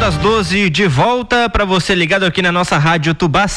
das 12, de volta para você ligado aqui na nossa rádio Tubá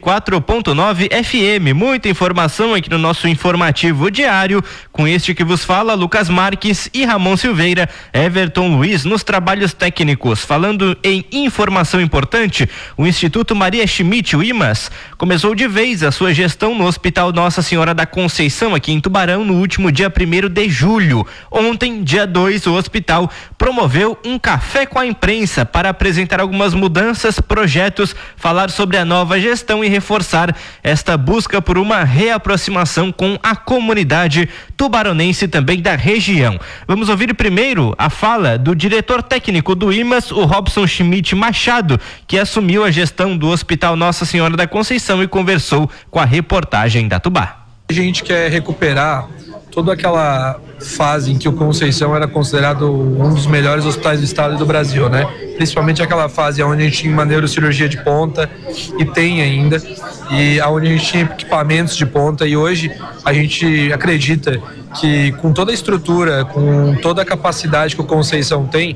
104.9 FM. Muita informação aqui no nosso informativo diário, com este que vos fala, Lucas Marques e Ramon Silveira, Everton Luiz nos trabalhos técnicos. Falando em informação importante, o Instituto Maria Schmidt, o IMAS, começou de vez a sua gestão no Hospital Nossa Senhora da Conceição, aqui em Tubarão, no último dia 1º de julho. Ontem, dia 2, o hospital promoveu um café com a imprensa para apresentar algumas mudanças, projetos, falar sobre a nova gestão e reforçar esta busca por uma reaproximação com a comunidade tubaronense também da região. Vamos ouvir primeiro a fala do diretor técnico do IMAS, o Robson Schmidt Machado, que assumiu a gestão do Hospital Nossa Senhora da Conceição e conversou com a reportagem da Tubá. A gente quer recuperar toda aquela fase em que o Conceição era considerado um dos melhores hospitais do estado e do Brasil, né? Principalmente aquela fase onde a gente tinha uma neurocirurgia de ponta, e tem ainda, e onde a gente tinha equipamentos de ponta, e hoje a gente acredita que com toda a estrutura, com toda a capacidade que o Conceição tem,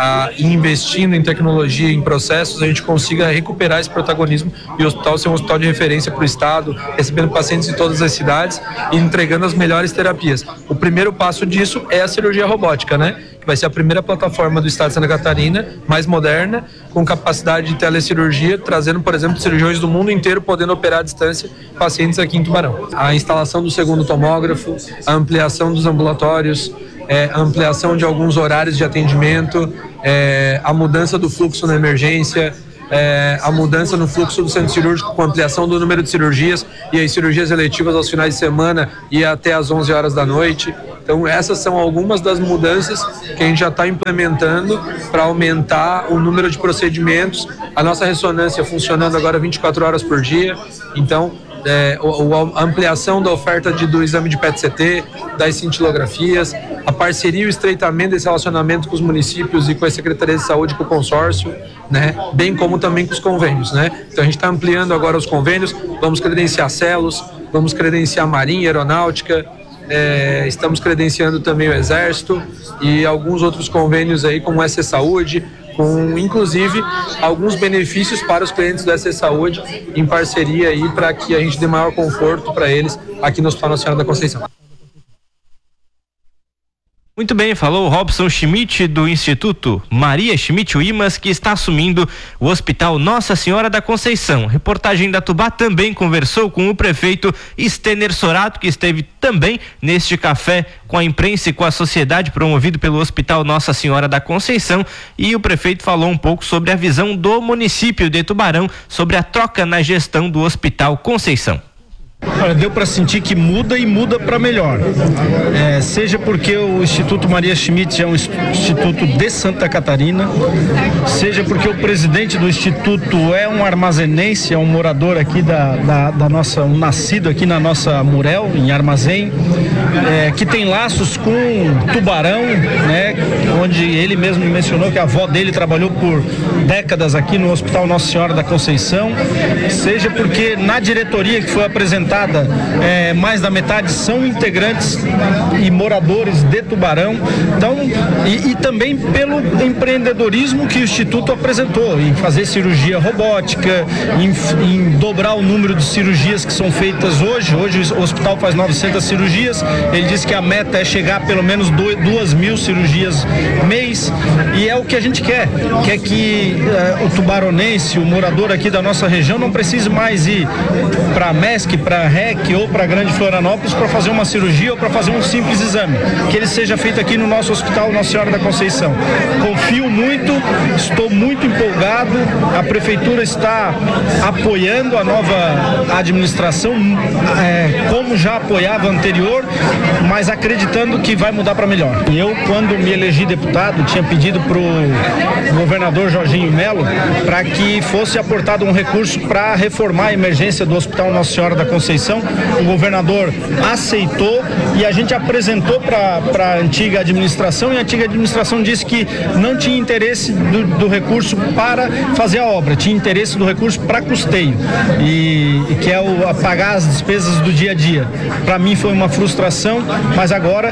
investindo em tecnologia, em processos, a gente consiga recuperar esse protagonismo e o hospital ser um hospital de referência para o estado, recebendo pacientes de todas as cidades e entregando as melhores terapias. O primeiro passo disso é a cirurgia robótica, né? Que vai ser a primeira plataforma do estado de Santa Catarina, mais moderna, com capacidade de telecirurgia, trazendo, por exemplo, cirurgiões do mundo inteiro podendo operar à distância pacientes aqui em Tubarão. A instalação do segundo tomógrafo, a ampliação dos ambulatórios, a ampliação de alguns horários de atendimento, a mudança do fluxo na emergência, a mudança no fluxo do centro cirúrgico com ampliação do número de cirurgias e as cirurgias eletivas aos finais de semana e até às 11 horas da noite. Então essas são algumas das mudanças que a gente já está implementando para aumentar o número de procedimentos, a nossa ressonância funcionando agora 24 horas por dia, então a ampliação da oferta do exame de PET-CT, das cintilografias, a parceria e o estreitamento desse relacionamento com os municípios e com a Secretaria de Saúde, com o consórcio, né? Bem como também com os convênios, né? Então a gente está ampliando agora os convênios, vamos credenciar celos, vamos credenciar Marinha, Aeronáutica, estamos credenciando também o Exército e alguns outros convênios aí como o SC Saúde, com inclusive alguns benefícios para os clientes do SC Saúde em parceria aí para que a gente dê maior conforto para eles aqui no Hospital Nossa Senhora da Conceição. Muito bem, falou o Robson Schmidt do Instituto Maria Schmidt, o IMAS, que está assumindo o Hospital Nossa Senhora da Conceição. Reportagem da Tubá também conversou com o prefeito Stener Sorato, que esteve também neste café com a imprensa e com a sociedade promovido pelo Hospital Nossa Senhora da Conceição, e o prefeito falou um pouco sobre a visão do município de Tubarão sobre a troca na gestão do Hospital Conceição. Olha, deu para sentir que muda e muda para melhor, seja porque o Instituto Maria Schmidt é um instituto de Santa Catarina, seja porque o presidente do instituto é um armazenense, é um morador aqui da nossa, um nascido aqui na nossa Murel, em Armazém, que tem laços com Tubarão, né, onde ele mesmo mencionou que a avó dele trabalhou por décadas aqui no Hospital Nossa Senhora da Conceição, seja porque na diretoria que foi apresentada, mais da metade são integrantes e moradores de Tubarão. Então, e também pelo empreendedorismo que o Instituto apresentou, em fazer cirurgia robótica, em dobrar o número de cirurgias que são feitas hoje. Hoje o hospital faz 900 cirurgias, ele disse que a meta é chegar a pelo menos 2.000 cirurgias mês, e é o que a gente quer que o tubaronense, o morador aqui da nossa região, não precise mais ir para a MESC, para a REC ou para a Grande Florianópolis para fazer uma cirurgia ou para fazer um simples exame, que ele seja feito aqui no nosso Hospital Nossa Senhora da Conceição. Confio muito, estou muito empolgado, a Prefeitura está apoiando a nova administração, como já apoiava a anterior, mas acreditando que vai mudar para melhor. Eu, quando me elegi deputado, tinha pedido para o governador Jorginho Melo para que fosse aportado um recurso para reformar a emergência do Hospital Nossa Senhora da Conceição, licitação, o governador aceitou e a gente apresentou para a antiga administração, e a antiga administração disse que não tinha interesse do recurso para fazer a obra, tinha interesse do recurso para custeio, e que é pagar as despesas do dia a dia. Para mim foi uma frustração, mas agora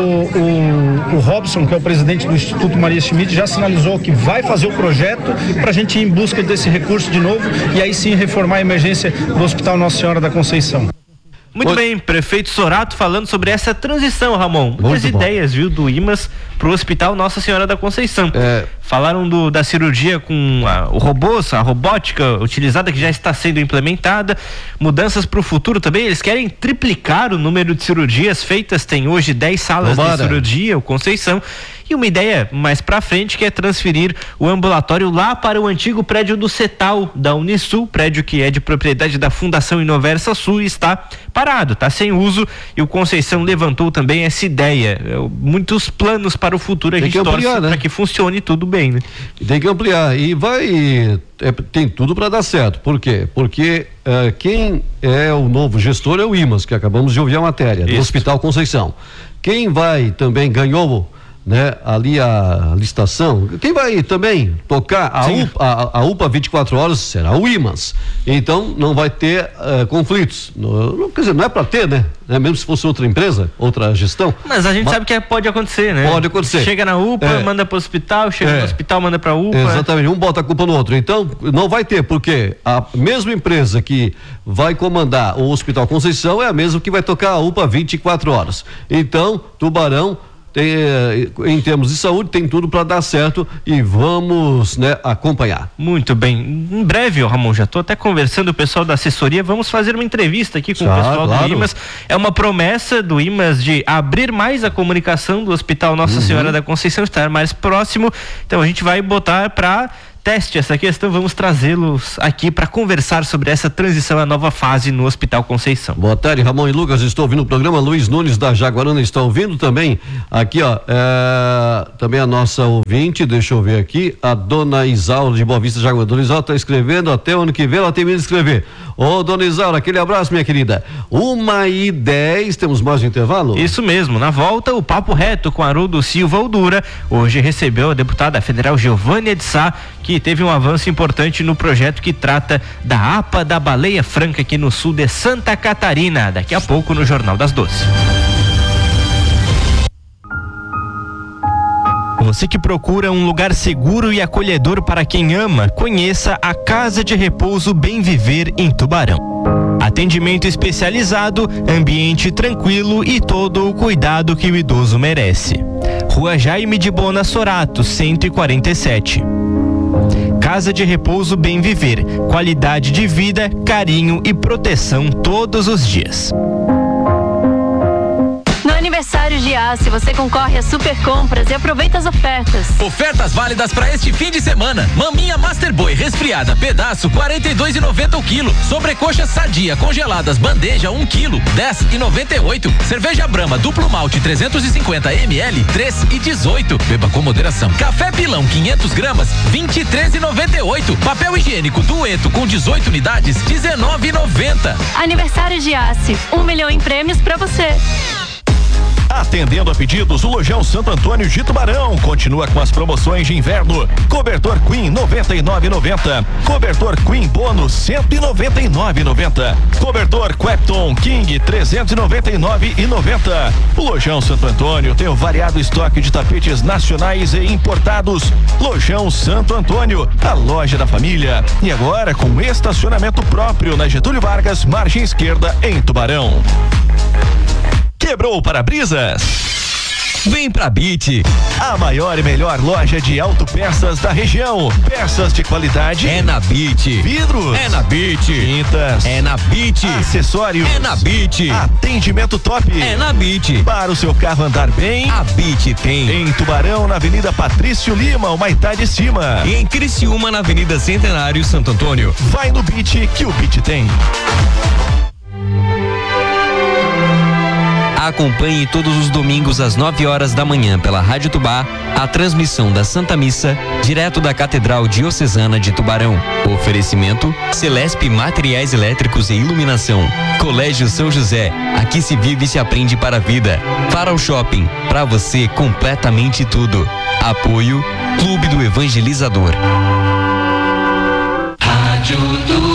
o Robson, que é o presidente do Instituto Maria Schmidt, já sinalizou que vai fazer o projeto para a gente ir em busca desse recurso de novo e aí sim reformar a emergência do Hospital Nossa Senhora da Conceição. Muito bem, prefeito Sorato falando sobre essa transição, Ramon. Muitas ideias, viu, do IMAS pro Hospital Nossa Senhora da Conceição. Falaram da cirurgia com o robôs, a robótica utilizada que já está sendo implementada, mudanças para o futuro também. Eles querem triplicar o número de cirurgias feitas. Tem hoje 10 salas de cirurgia, o Conceição. E uma ideia mais pra frente que é transferir o ambulatório lá para o antigo prédio do CETAL da Unisul, prédio que é de propriedade da Fundação Inoversa Sul, e está parado, está sem uso, e o Conceição levantou também essa ideia. Muitos planos para o futuro, a gente torce para que funcione tudo bem, né? Tem que ampliar e tem tudo para dar certo. Por quê? Porque quem é o novo gestor é o IMAS, que acabamos de ouvir a matéria, do Hospital Conceição. Quem vai também ganhou ali a licitação, quem vai também tocar a UPA 24 horas será o IMAS. Então não vai ter conflitos. Quer dizer, não é para ter, né? Mesmo se fosse outra empresa, outra gestão. Mas a gente sabe que pode acontecer, né? Pode acontecer. Chega na UPA, manda para o hospital, chega no hospital, manda para a UPA. Exatamente, um bota a culpa no outro. Então não vai ter, porque a mesma empresa que vai comandar o Hospital Conceição é a mesma que vai tocar a UPA 24 horas. Então, Tubarão, em termos de saúde, tem tudo para dar certo e vamos acompanhar. Muito bem. Em breve, Ramon, já estou até conversando com o pessoal da assessoria, vamos fazer uma entrevista aqui com o pessoal do IMAS. É uma promessa do IMAS de abrir mais a comunicação do Hospital Nossa Senhora da Conceição, estar mais próximo. Então a gente vai botar para teste essa questão, vamos trazê-los aqui para conversar sobre essa transição à nova fase no Hospital Conceição. Boa tarde, Ramon e Lucas, estou ouvindo o programa. Luiz Nunes da Jaguarana está ouvindo também. Aqui, também a nossa ouvinte, deixa eu ver aqui, a dona Isaura de Boa Vista, Jaguarana. Dona Isaura está escrevendo, até o ano que vem ela termina de escrever. Ô, dona Isaura, aquele abraço, minha querida. 1h10, temos mais um intervalo? Isso mesmo, na volta, o papo reto com Haroldo Silva Aldura. Hoje recebeu a deputada federal Giovânia de Sá, que teve um avanço importante no projeto que trata da APA da Baleia Franca aqui no sul de Santa Catarina. Daqui a pouco no Jornal das 12. Você que procura um lugar seguro e acolhedor para quem ama, conheça a Casa de Repouso Bem Viver em Tubarão. Atendimento especializado, ambiente tranquilo e todo o cuidado que o idoso merece. Rua Jaime de Bona Sorato, 147. Casa de Repouso Bem Viver, qualidade de vida, carinho e proteção todos os dias. No aniversário de Giasse, você concorre a super compras e aproveita as ofertas. Ofertas válidas para este fim de semana. Maminha Master Boy resfriada, pedaço, 42,90 o quilo. Sobrecoxa Sadia congeladas, bandeja, 1 quilo, 10,98. Cerveja Brahma duplo malte 350 ml, 3,18. Beba com moderação. Café Pilão 500 gramas, 23,98. Papel higiênico Dueto com 18 unidades, 19,90. Aniversário de Giasse, 1 milhão em prêmios para você. Atendendo a pedidos, o Lojão Santo Antônio de Tubarão continua com as promoções de inverno. Cobertor Queen 99,90. Cobertor Queen Bônus 199,90. Cobertor Quepton King 399,90. O Lojão Santo Antônio tem um variado estoque de tapetes nacionais e importados. Lojão Santo Antônio, a loja da família. E agora com estacionamento próprio na Getúlio Vargas, margem esquerda, em Tubarão. Quebrou o para-brisas? Vem pra BIT, a maior e melhor loja de autopeças da região. Peças de qualidade é na BIT. Vidros é na BIT. Tintas é na BIT. Acessórios é na BIT. Atendimento top é na BIT. Para o seu carro andar bem, a BIT tem. Em Tubarão, na Avenida Patrício Lima, Humaitá de Cima. E em Criciúma, na Avenida Centenário, Santo Antônio. Vai no BIT que o BIT tem. Acompanhe todos os domingos às 9 horas da manhã pela Rádio Tubá a transmissão da Santa Missa direto da Catedral Diocesana de Tubarão. Oferecimento Celesp Materiais Elétricos e Iluminação. Colégio São José, aqui se vive e se aprende para a vida. Para o Shopping, para você completamente tudo. Apoio Clube do Evangelizador. Rádio Tubá.